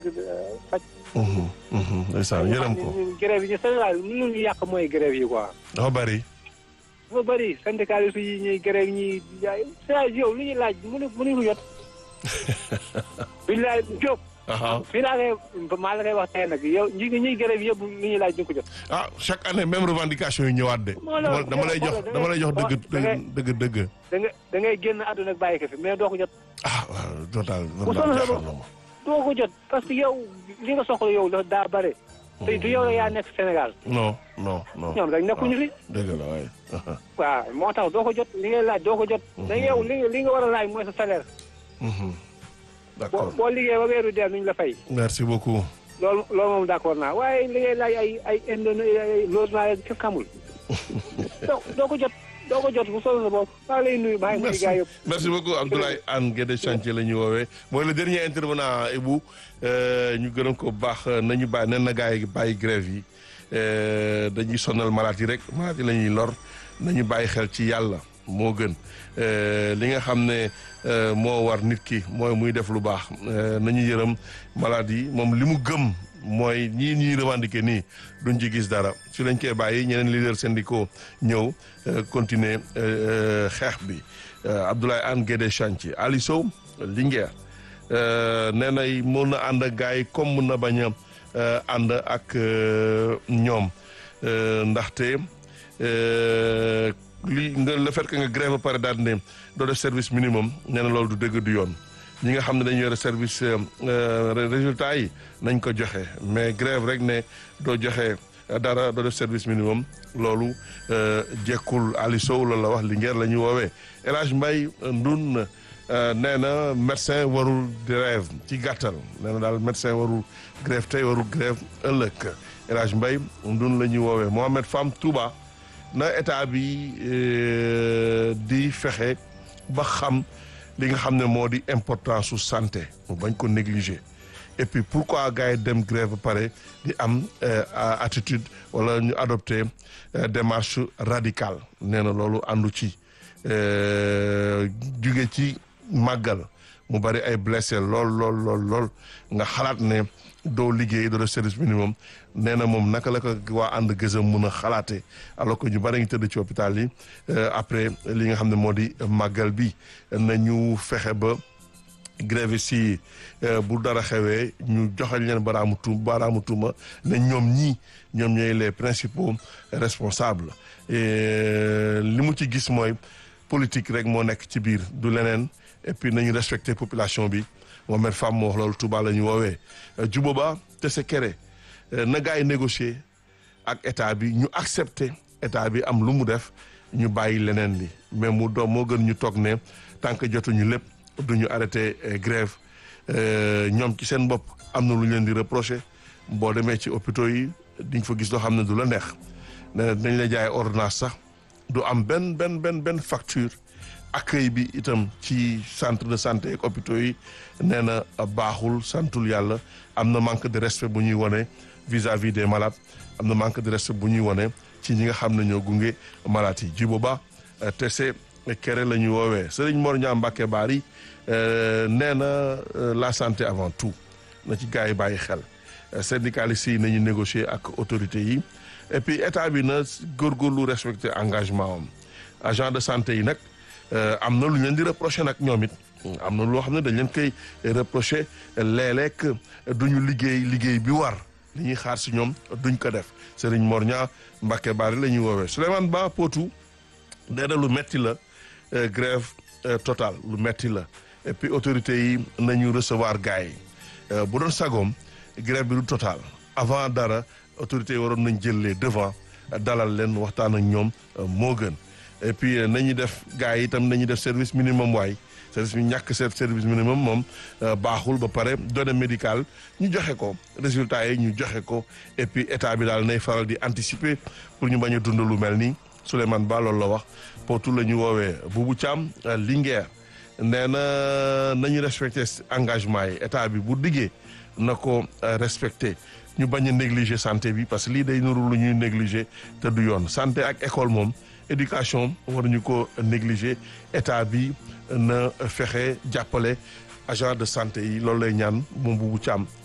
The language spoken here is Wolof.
faj. ndeysaan yërëm ko. grève yi ñu Sénégal lu ñu yàq mooy grève yi quoi. dafa bari. dafa bëri syndicaliste yi ñuy grève ñuy jaay saa yow li ñuy laaj mënuñu ko jot. biñ laaj Diop. fii laa koy maa la koy wax tey nag yow ñuy grève yëpp li ñuy laaj ñu ko jot. ah chaque année même revendication yi ñëwaat de. dama lay jox dëgg. da ngay génn àdduna ak bàyyi ko fi mais doo ko jot. ah waaw total. doo ko jot parce que yow li nga soxla yow daa bare. te du yow la yaa nekk Sénégal. non. ñoom dañ nekkuñu fi. dëgg la waaye. waaw moo tax doo ko jot li ngay laaj doo ko jot. da yow li nga war a laaj mooy sa salaire. d'accord boo liggéey ba weeru dee nuñ la fay. merci beaucoup. loolu moom d'accord naa waaye li ngay laaj ay logement yi xamul. doo ko jot. doo ko jot bu soobee sa bopp maa ngi lay nuyu maa ngi nuyu gars yëpp. merci beaucoup Abdoulaye Anne Guédé Chantier la ñuy woowee mooy le dernier intervenant Ibou ñu gërëm ko bu baax nañu bàyyi nen na gars yi bàyyi grève yi dañuy sonal malade yi rek malade yi la ñuy lor nañu bàyyi xel ci yàlla moo gën li nga xam ne moo war nit ki mooy muy def lu baax nañu yërëm malade yi moom li mu gëm. mooy ñii ñuy revendiquer nii duñ ci gis dara su lañ koy bàyyi ñeneen leader syndicaux ñëw continuer xeex bi Abdoulaye Anne Guédé Chantier Ali Sow Linguère nee na mën na ànd ak gars yi comme mën na bañ a ànd ak ñoom ndaxte le fait que nga grève ba pare daal ne doo def service minimum nee na loolu du dëgg du yoon ñi nga xam ne dañu yore service résultat yi nañ ko joxe mais grève rek ne doo joxe dara doo def service minimum loolu jekkul Ali Sow loolu la wax Linguère la ñuy woowee El Hadj Mbaye Ndun nee na médecin warul grève ci gàttal nee na daal médecin warul grève tey warul grève ëllëg El Hadj Mbaye Ndun la ñuy woowee Mohamed Fam Touba na état bi di fexe ba xam li nga xam ne moo di importance su santé mu bañ ko négliger et puis pourquoi gars yi dem grève ba pare di am attitude wala ñu adopté démarche radicale nee na loolu àndu ci jóge ci màggal mu bari ay blessé lool nga xalaat ne doo liggéey doo def service minimum nee na moom naka la ko waa ànd gësam mën a xalaate alors que ñu bari ngi tëdd ci hôpital yi après li nga xam ne moo di màggal bi nañu fexe ba grève si bu dara xewee ñu joxal leen baaraamu tuuma ne ñoom ñooy les principaux responsables li mu ci gis mooy politique rek moo nekk ci biir du leneen et puis nañu respecter population bi Mohamed Fam moo wax loolu Touba la ñu woowee Juboba te se kere na gars yi négocier ak état bi ñu accepter état bi am lu mu def ñu bàyyi leneen li mais moo gën ñu toog ne tant que jotuñu lépp duñu arrêté grève ñoom ci seen bopp am na lu ñu leen di reprocher boo demee ci hôpitaux yi diñ fa gis loo xam ne du la neex ne dañ la jaay ordonnance sax du am benn facture accueil bi itam ci centre de santé ak hôpitaux yi nee na baaxul santul yàlla am na manque de respect bu ñuy wone vis-à-vis des malades am na manque de respect bu ñuy wone ci ñi nga xam ne ñoo gunge malades yi ji booba te se kere la ñuy woowee Serigne Mor Niang Mbacké Bari nee na la santé avant tout na ci gars yi bàyyi xel syndicalistes yi nañu négocier ak autorités yi et puis état bi na góorgóorlu respecter engagement am agent de santé yi nag am na lu ñu leen di reprocher nag ñoom it am na loo xam ne dañ leen koy reprocher léeg-léeg duñu liggéey bi war li ñuy xaar si ñoom duñ ko def Serigne Mor Niang Mbacké Bari la ñuy woowee Souleymane Ba Potou nee na lu metti la grève totale lu metti la et puis autorités yi nañu recevoir gars yi bu doon sagoom grève bi du total avant dara autorités yi waroon nañ jël les devant dalal leen waxtaan ak ñoom moo gën et puis nañu def gars yi itam nañu def service minimum waay service bi ñàkk service minimum moom baaxul ba pare données médicales ñu joxe ko résultats yi ñu joxe ko et puis état bi daal nay faral di anticiper pour ñu bañ a dund lu mel nii Souleymane Ba loolu la wax Potou la ñu woowee Boubou Thiam Linguère nee na nañu respecté engagement yi état bi bu diggee na ko respecté ñu bañ a négliger santé bi parce que lii day nuru lu ñuy négliger te du yoon santé ak école moom éducation waruñu ko négliger état bi na fexe jàppale agent de santé yi loolu lay ñaan moom Boubou Thiam